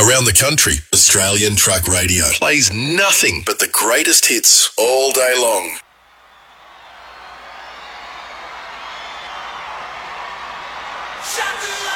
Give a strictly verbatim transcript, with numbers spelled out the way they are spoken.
Around the country, Australian Truck Radio plays nothing but the greatest hits all day long.